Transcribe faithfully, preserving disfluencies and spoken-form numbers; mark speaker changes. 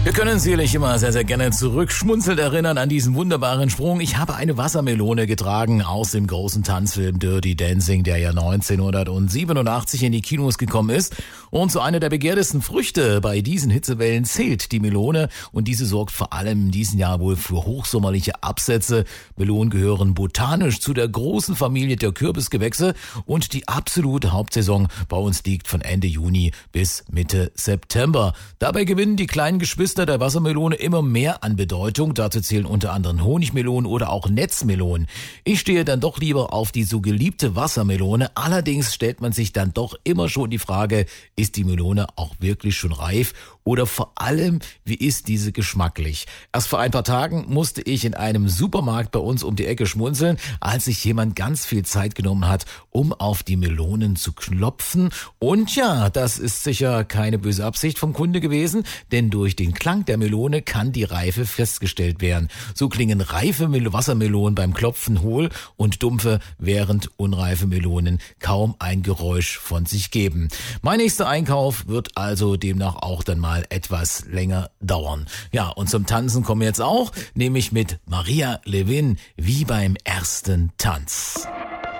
Speaker 1: Wir können sicherlich immer sehr, sehr gerne zurückschmunzelnd erinnern an diesen wunderbaren Sprung. Ich habe eine Wassermelone getragen aus dem großen Tanzfilm Dirty Dancing, der ja neunzehnhundertsiebenundachtzig in die Kinos gekommen ist. Und zu einer der begehrtesten Früchte bei diesen Hitzewellen zählt die Melone. Und diese sorgt vor allem in diesem Jahr wohl für hochsommerliche Absätze. Melonen gehören botanisch zu der großen Familie der Kürbisgewächse. Und die absolute Hauptsaison bei uns liegt von Ende Juni bis Mitte September. Dabei gewinnen die kleinen Geschwister der Wassermelone immer mehr an Bedeutung. Dazu zählen unter anderem Honigmelonen oder auch Netzmelonen. Ich stehe dann doch lieber auf die so geliebte Wassermelone. Allerdings stellt man sich dann doch immer schon die Frage, ist die Melone auch wirklich schon reif? Oder vor allem, wie ist diese geschmacklich? Erst vor ein paar Tagen musste ich in einem Supermarkt bei uns um die Ecke schmunzeln, als sich jemand ganz viel Zeit genommen hat, um auf die Melonen zu klopfen. Und ja, das ist sicher keine böse Absicht vom Kunde gewesen, denn durch den Klang der Melone kann die Reife festgestellt werden. So klingen reife Wassermelonen beim Klopfen hohl und dumpfe, während unreife Melonen kaum ein Geräusch von sich geben. Mein nächster Einkauf wird also demnach auch dann mal etwas länger dauern. Ja, und zum Tanzen kommen wir jetzt auch, nämlich mit Maria Levin, wie beim ersten Tanz.